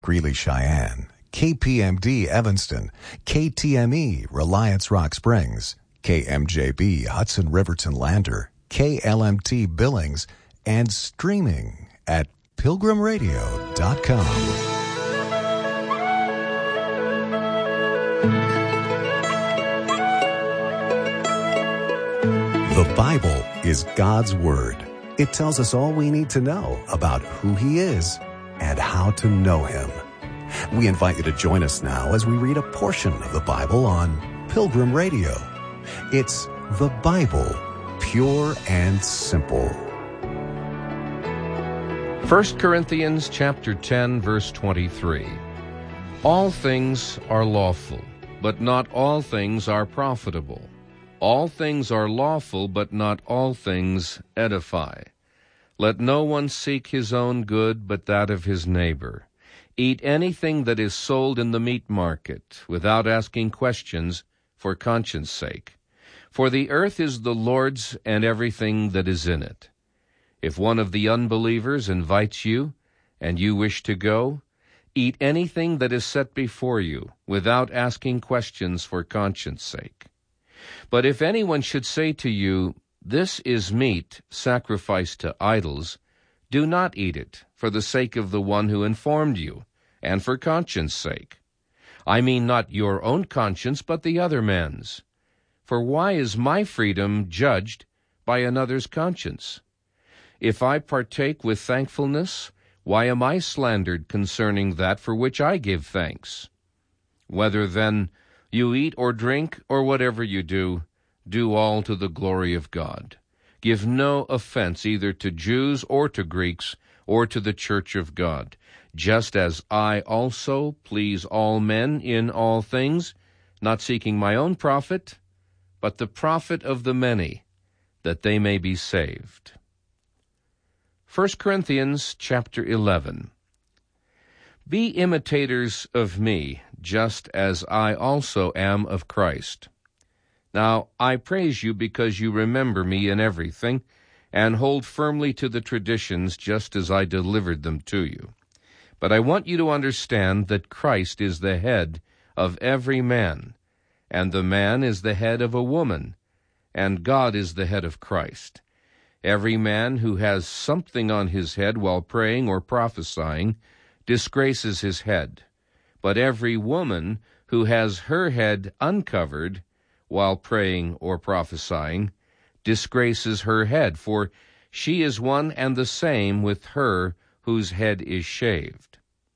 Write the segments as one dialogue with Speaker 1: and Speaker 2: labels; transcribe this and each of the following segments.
Speaker 1: Greeley, Cheyenne, KPMD, Evanston, KTME, Reliance Rock Springs, KMJB, Hudson Riverton Lander, KLMT Billings, and streaming at pilgrimradio.com. The Bible is God's Word. It tells us all we need to know about who He is and how to know Him. We invite you to join us now as we read a portion of the Bible on Pilgrim Radio. It's the Bible, pure and simple.
Speaker 2: 1 Corinthians chapter 10, verse 23. All things are lawful, but not all things are profitable. All things are lawful, but not all things edify. Let no one seek his own good, but that of his neighbor. Eat anything that is sold in the meat market, without asking questions, for conscience sake. For the earth is the Lord's, and everything that is in it. If one of the unbelievers invites you, and you wish to go, eat anything that is set before you, without asking questions for conscience sake. But if anyone should say to you, "This is meat sacrificed to idols," do not eat it, for the sake of the one who informed you, and for conscience sake. I mean not your own conscience, but the other man's. For why is my freedom judged by another's conscience? If I partake with thankfulness, why am I slandered concerning that for which I give thanks? Whether then you eat or drink, or whatever you do, do all to the glory of God. Give no offense either to Jews or to Greeks, or to the church of God, just as I also please all men in all things, not seeking my own profit, but the profit of the many, that they may be saved. 1 Corinthians chapter 11. Be imitators of me, just as I also am of Christ. Now I praise you because you remember me in everything, and hold firmly to the traditions just as I delivered them to you. But I want you to understand that Christ is the head of every man, and the man is the head of a woman, and God is the head of Christ. Every man who has something on his head while praying or prophesying disgraces his head. But every woman who has her head uncovered while praying or prophesying disgraces her head, for she is one and the same with her whose head is shaved.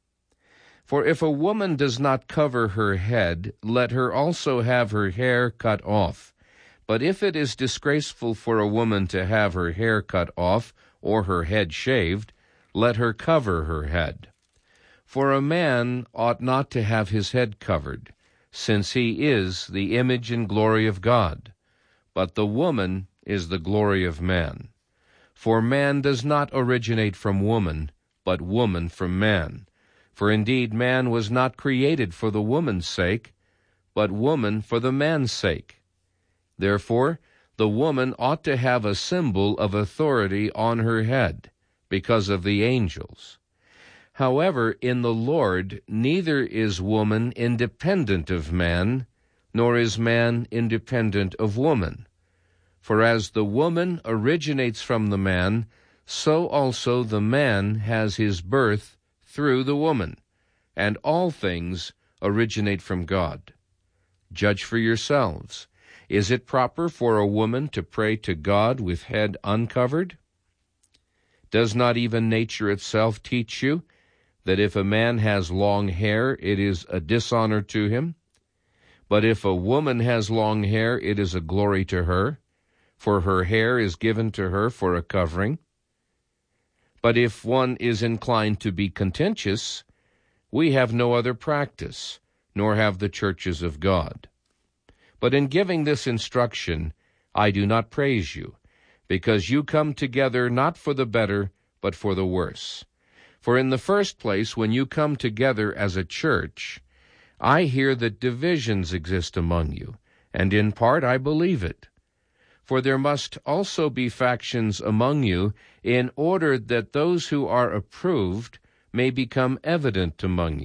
Speaker 2: For if a woman does not cover her head, let her also have her hair cut off. But if it is disgraceful for a woman to have her hair cut off or her head shaved, let her cover her head. For a man ought not to have his head covered, since he is the image and glory of God, but the woman is the glory of man. For man does not originate from woman, but woman from man. For indeed man was not created for the woman's sake, but woman for the man's sake. Therefore the woman ought to have a symbol of authority on her head, because of the angels. However, in the Lord neither is woman independent of man, nor is man independent of woman. For as the woman originates from the man, so also the man has his birth through the woman, and all things originate from God. Judge for yourselves. Is it proper for a woman to pray to God with head uncovered? Does not even nature itself teach you that if a man has long hair, it is a dishonor to him? But if a woman has long hair, it is a glory to her, for her hair is given to her for a covering. But if one is inclined to be contentious, we have no other practice, nor have the churches of God. But in giving this instruction, I do not praise you, because you come together not for the better, but for the worse. For in the first place, when you come together as a church, I hear that divisions exist among you, and in part I believe it. For there must also be factions among you, in order that those who are approved may become evident among